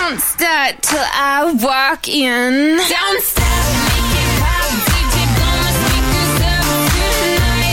Don't start till I walk in. Don't stop, make it pop. DJ blow my speakers up tonight.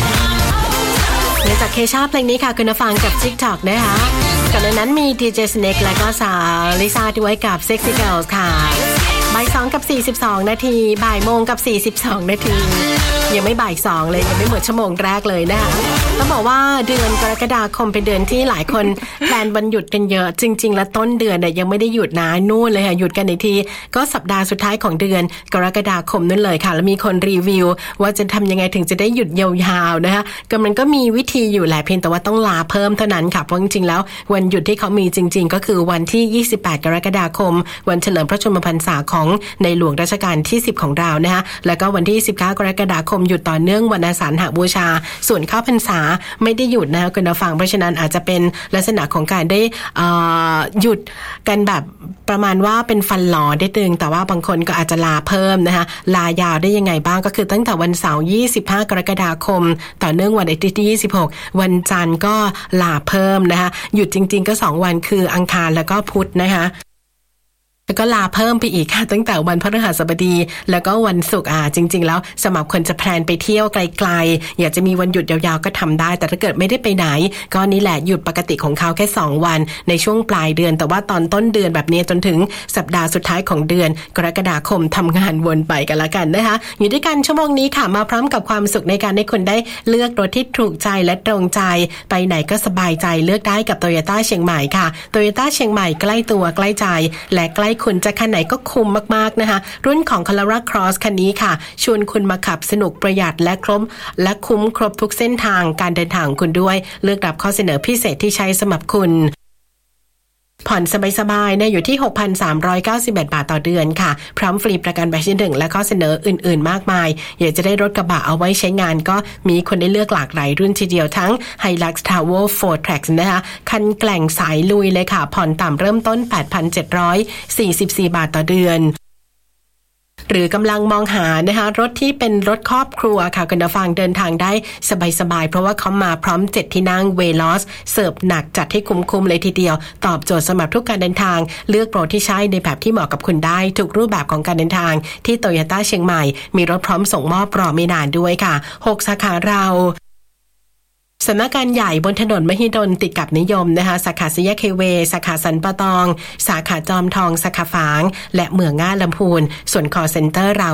I'm จากเคชาเพลงนี้ค่ะคุณฟังกับ TikTok นะคะก่อนหน้านั้นมี DJ Snake และก็สาวลิซ่าด้วยกับ Sexy Girls ค่ะบ่าย2กับ42นาทีบ่ายโมงกับ42นาทียังไม่บ่าย2เลยยังไม่หมดชั่วโมงแรกเลยนะคะต้องบอกว่าเดือนกรกฎาคมเป็นเดือนที่หลายคนแพลนวันหยุดกันเยอะจริงๆแล้วต้นเดือนเนี่ยยังไม่ได้หยุดนะนู่นเลยค่ะหยุดกันอีกทีก็สัปดาห์สุดท้ายของเดือนกรกฎาคมนั่นเลยค่ะแล้วมีคนรีวิวว่าจะทำยังไงถึงจะได้หยุดยาวๆนะคะมันก็มีวิธีอยู่แหละเพียงแต่ว่าต้องลาเพิ่มเท่านั้นค่ะเพราะจริงๆแล้ววันหยุดที่เขามีจริงๆก็คือวันที่28กรกฎาคมวันเฉลิมพระชนมพรรษาของในหลวงรัชกาลที่10ของเรานะคะแล้วก็วันที่19กรกฎาคมหยุดต่อเนื่องวันอาสาฬหบูชาส่วนเข้าพรรษาไม่ได้หยุดนะคะคุณผู้ฟังเพราะฉะนั้นอาจจะเป็นลักษณะของการได้หยุดกันแบบประมาณว่าเป็นฟันหลอได้ตึงแต่ว่าบางคนก็อาจจะลาเพิ่มนะคะลายาวได้ยังไงบ้างก็คือตั้งแต่วันเสาร์25กรกฎาคมต่อเนื่องวันอาทิตย์ที่26วันจันทร์ก็ลาเพิ่มนะคะหยุดจริงๆก็2วันคืออังคารแล้วก็พุธนะคะแล้วก็ลาเพิ่มไปอีกค่ะตั้งแต่วันพฤหัสบดีแล้วก็วันศุกร์จริงๆแล้วสำหรับคนจะแพลนไปเที่ยวไกลๆอยากจะมีวันหยุดยาวๆก็ทำได้แต่ถ้าเกิดไม่ได้ไปไหนก็นี่แหละหยุดปกติของเขาแค่2วันในช่วงปลายเดือนแต่ว่าตอนต้นเดือนแบบนี้จนถึงสัปดาห์สุดท้ายของเดือนกรกฎาคมทำงานวนไปกันละกันนะคะอยู่ด้วยกันชั่วโมงนี้ค่ะมาพร้อมกับความสุขในการให้คุณได้เลือกรถที่ถูกใจและตรงใจไปไหนก็สบายใจเลือกได้กับ Toyota เชียงใหม่ค่ะ Toyota เชียงใหม่ใกล้ตัวใกล้ใจและใกล้คุณจะคันไหนก็คุ้มมากๆนะคะรุ่นของ Corolla Cross คันนี้ค่ะชวนคุณมาขับสนุกประหยัดและคุ้มครบทุกเส้นทางการเดินทางคุณด้วยเลือกรับข้อเสนอพิเศษที่ใช้สำหรับคุณผ่อนสบายๆเนี่ยอยู่ที่ 6,391 บาทต่อเดือนค่ะพร้อมฟรีประกันภัยชั้น1และข้อเสนออื่นๆมากมายอยากจะได้รถกระบะเอาไว้ใช้งานก็มีคนได้เลือกหลากหลายรุ่นทีเดียวทั้ง Hilux Tower 4Track นะคะคันแกล่งสายลุยเลยค่ะผ่อนต่ำเริ่มต้น 8,744 บาทต่อเดือนหรือกำลังมองหานะคะรถที่เป็นรถครอบครัวค่ะคุณผู้ฟังเดินทางได้สบายๆเพราะว่าเขามาพร้อม7ที่นั่ง Veloz เสิร์ฟหนักจัดให้คุ้มๆเลยทีเดียวตอบโจทย์สำหรับทุกการเดินทางเลือกโปรที่ใช้ในแบบที่เหมาะกับคุณได้ทุกรูปแบบของการเดินทางที่ Toyota เชียงใหม่มีรถพร้อมส่งมอบรอไม่นานด้วยค่ะ6สาขาเราสำนักงานใหญ่บนถนนมหิดลติดกับนิยมนะคะสาขาสี่แยกเคเวสาขาสันปะตองสาขาจอมทองสาขาฝางและเมืองง่าลำพูนส่วน call center เรา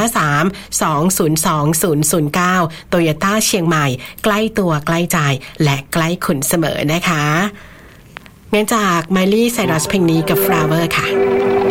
053-202-009 Toyota เชียงใหม่ใกล้ตัวใกล้ใจและใกล้คุณเสมอนะคะงั้นจาก Miley Cyrus เพลงนี้กับ Flower ค่ะ